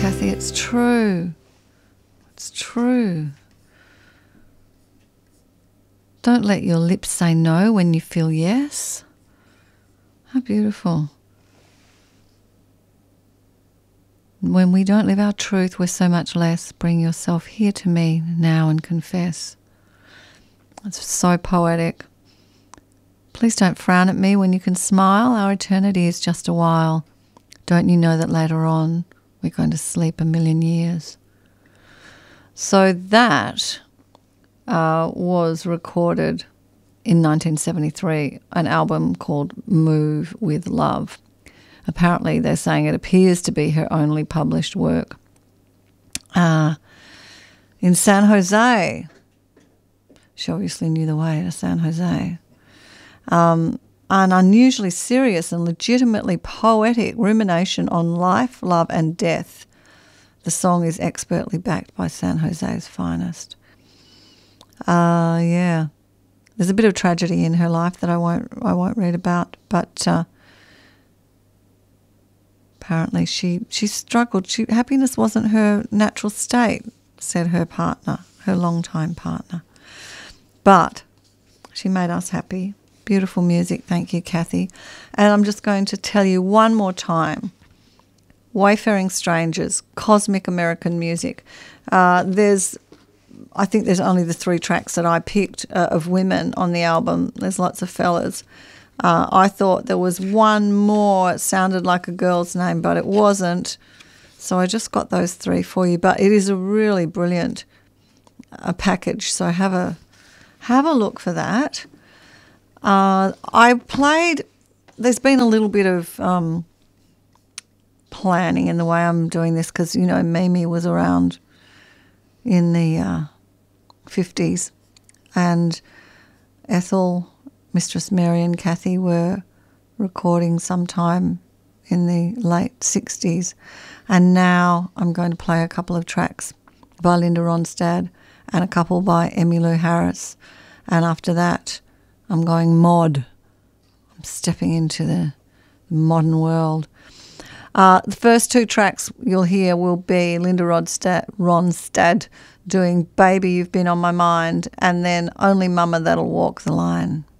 Kathy, it's true. It's true. Don't let your lips say no when you feel yes. How beautiful. When we don't live our truth, we're so much less. Bring yourself here to me now and confess. It's so poetic. Please don't frown at me when you can smile. Our eternity is just a while. Don't you know that later on we're going to sleep 1,000,000 years? So that was recorded in 1973, an album called Move with Love. Apparently they're saying it appears to be her only published work. In San Jose. She obviously knew the way to San Jose. An unusually serious and legitimately poetic rumination on life, love and death. The song is expertly backed by San Jose's finest. Yeah. There's a bit of tragedy in her life that I won't read about, but apparently she struggled. Happiness wasn't her natural state, said her partner, her longtime partner. But she made us happy. Beautiful music, thank you, Kathy. And I'm just going to tell you one more time. Wayfaring Strangers, Cosmic American Music. I think there's only the 3 tracks that I picked of women on the album. There's lots of fellas. I thought there was one more. It sounded like a girl's name, but it wasn't. So I just got those 3 for you. But it is a really brilliant package. So have a look for that. There's been a little bit of planning in the way I'm doing this because, you know, Mimi was around in the 50s and Ethel, Mistress Mary and Kathy were recording sometime in the late 60s, and now I'm going to play a couple of tracks by Linda Ronstadt and a couple by Emmylou Harris, and after that I'm going mod. I'm stepping into the modern world. The first 2 tracks you'll hear will be Linda Ronstadt doing Baby You've Been on My Mind, and then Only Mama That'll Walk the Line.